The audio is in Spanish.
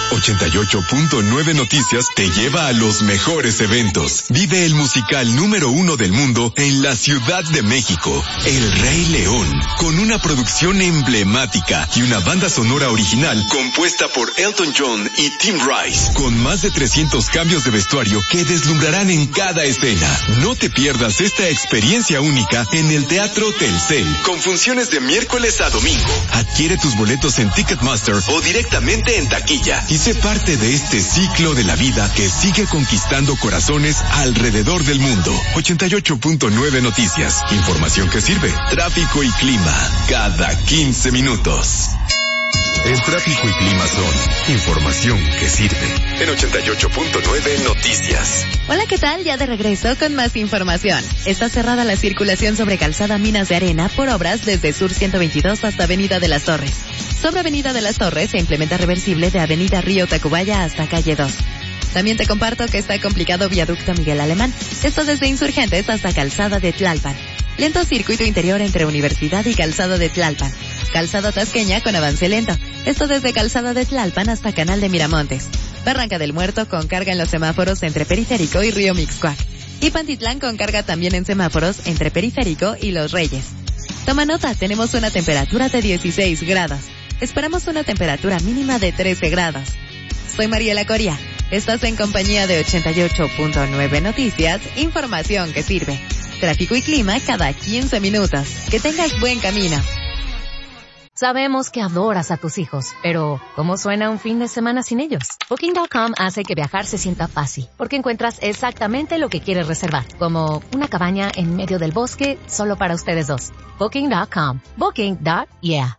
88.9 Noticias te lleva a los mejores eventos. Vive el musical número 1 del mundo en la Ciudad de México, El Rey León, con una producción emblemática y una banda sonora original compuesta por Elton John y Tim Rice, con más de 300 cambios de vestuario que deslumbrarán en cada escena. No te pierdas esta experiencia única en el Teatro Telcel, con funciones de miércoles a domingo. Adquiere tus boletos en Ticketmaster o directamente en taquilla y sé parte de este ciclo de la vida que sigue conquistando corazones alrededor del mundo. 88.9 Noticias. Información que sirve. Tráfico y clima. Cada 15 minutos. El tráfico y clima son información que sirve. En 88.9 Noticias. Hola, ¿qué tal? Ya de regreso con más información. Está cerrada la circulación sobre Calzada Minas de Arena por obras desde Sur 122 hasta Avenida de las Torres. Sobre Avenida de las Torres se implementa reversible de Avenida Río Tacubaya hasta Calle 2. También te comparto que está complicado Viaducto Miguel Alemán. Esto desde Insurgentes hasta Calzada de Tlalpan. Lento circuito interior entre Universidad y Calzada de Tlalpan. Calzada Tasqueña con avance lento. Esto desde Calzada de Tlalpan hasta Canal de Miramontes. Barranca del Muerto con carga en los semáforos entre Periférico y Río Mixcoac. Y Pantitlán con carga también en semáforos entre Periférico y Los Reyes. Toma nota, tenemos una temperatura de 16 grados. Esperamos una temperatura mínima de 13 grados. Soy Mariela Coria. Estás en compañía de 88.9 Noticias, información que sirve. Tráfico y clima cada 15 minutos. Que tengas buen camino. Sabemos que adoras a tus hijos, pero ¿cómo suena un fin de semana sin ellos? Booking.com hace que viajar se sienta fácil, porque encuentras exactamente lo que quieres reservar, como una cabaña en medio del bosque solo para ustedes dos. Booking.com. Booking.yeah.